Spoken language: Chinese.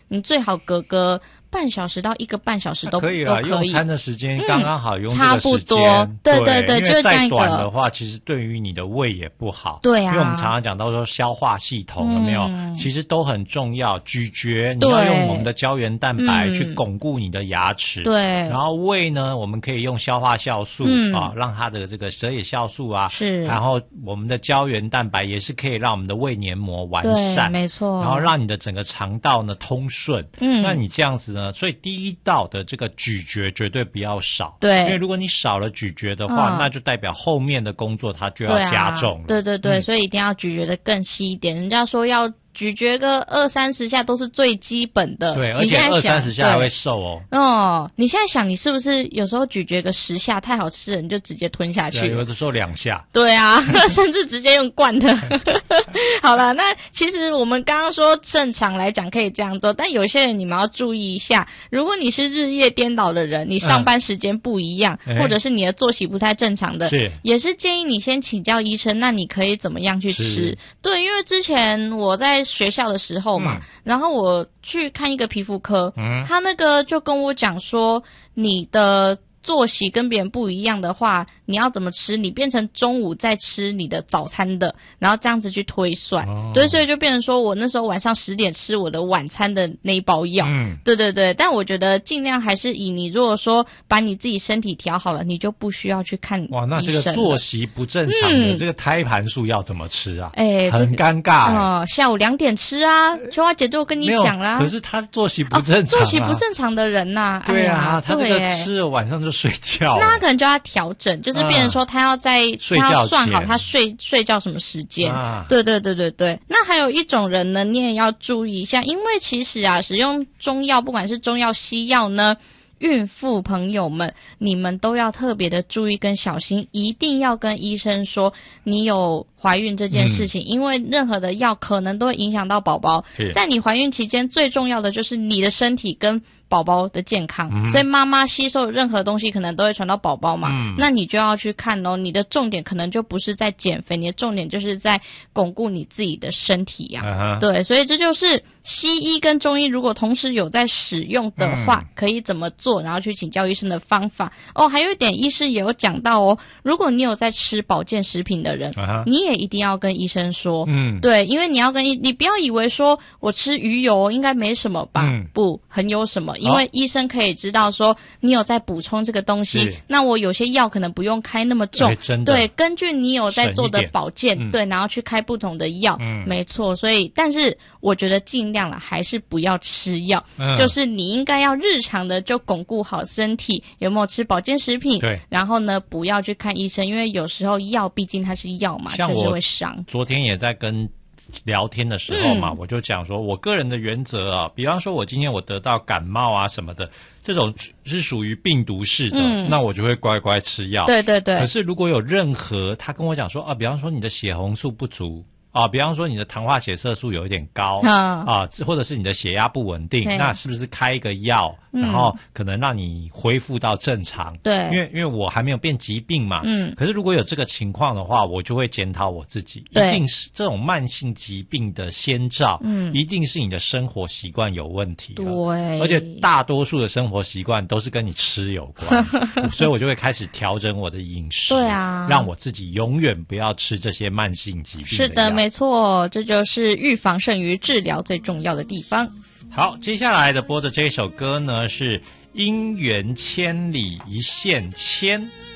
你最好隔个半小时到1个半小时都可以啦，用餐的时间刚刚好用这个时间， 差不多，对对对，就是这样一个。 因为再短的话，其实对于你的胃也不好。 对啊， 因为我们常常讲到说消化系统有没有，其实都很重要。咀嚼，你要用我们的胶原蛋白去巩固你的牙齿。 对， 然后胃呢，我们可以用消化酵素啊，让它的这个舌野酵素啊， 是。 然后我们的胶原蛋白也是可以让我们的胃黏膜完善， 没错。 然后让你的整个肠道呢通顺。那你这样子呢，所以第一道的这个咀嚼绝对不要少。 对， 因为如果你少了咀嚼的话，那就代表后面的工作它就要加重了。 对对对，所以一定要咀嚼的更细一点。人家说要咀嚼个20-30下都是最基本的。 对，而且20-30下还会瘦哦。 哦，你现在想，你是不是有时候咀嚼个10下太好吃了，你就直接吞下去了？ 有的时候2下。 对啊，甚至直接用灌的。好了，那其实我们刚刚说正常来讲可以这样做，但有些人你们要注意一下，如果你是日夜颠倒的人，你上班时间不一样，或者是你的作息不太正常的，也是建议你先请教医生，那你可以怎么样去吃？对，因为之前我在学校的时候嘛，然后我去看一个皮肤科，他那个就跟我讲说，你的作息跟别人不一样的话，你要怎么吃？你变成中午再吃你的早餐的，然后这样子去推算。对，所以就变成说我那时候晚上10点吃我的晚餐的那一包药。对对对，但我觉得尽量还是以你如果说把你自己身体调好了，你就不需要去看医生了。 哇，那这个作息不正常的这个胎盘素要怎么吃啊？很尴尬。 下午2点吃啊，秋花姐都跟你讲啦。 可是他作息不正常， 作息不正常的人呐。 对啊，他这个吃了晚上就睡觉。 那他可能就要调整，就是变成说他要在他要算好他睡觉什么时间。对对对对对。那还有一种人呢，你也要注意一下，因为其实啊，使用中药，不管是中药西药呢，孕妇朋友们，你们都要特别的注意跟小心，一定要跟医生说你有怀孕这件事情，因为任何的药可能都会影响到宝宝。在你怀孕期间，最重要的就是你的身体跟宝宝的健康，所以妈妈吸收任何东西可能都会传到宝宝嘛，那你就要去看哦，你的重点可能就不是在减肥，你的重点就是在巩固你自己的身体呀。对，所以这就是西医跟中医如果同时有在使用的话，可以怎么做，然后去请教医生的方法。哦，还有一点医师也有讲到哦，如果你有在吃保健食品的人，你也一定要跟医生说。对，因为你要你不要以为说我吃鱼油应该没什么吧，不，很有什么。因为医生可以知道说你有在补充这个东西，那我有些药可能不用开那么重，对，根据你有在做的保健，对，然后去开不同的药，没错。所以，但是我觉得尽量啦，还是不要吃药，就是你应该要日常的就巩固好身体，有没有吃保健食品？对，然后呢，不要去看医生，因为有时候药毕竟它是药嘛，确实会伤。昨天也在跟聊天的时候嘛，我就讲说我个人的原则啊，比方说我今天我得到感冒啊什么的，这种是属于病毒式的，那我就会乖乖吃药。对对对。可是如果有任何他跟我讲说啊，比方说你的血红素不足啊，比方说你的糖化血色素有一点高啊，或者是你的血压不稳定，那是不是开一个药，然后可能让你恢复到正常？对，因为我还没有变疾病嘛。可是如果有这个情况的话，我就会检讨我自己，一定是这种慢性疾病的先兆，一定是你的生活习惯有问题了。对，而且大多数的生活习惯都是跟你吃有关，所以我就会开始调整我的饮食，对啊，让我自己永远不要吃这些慢性疾病的药。是的，没错，这就是预防胜于治疗最重要的地方。好，接下来的播的这首歌呢是姻缘千里一线牵。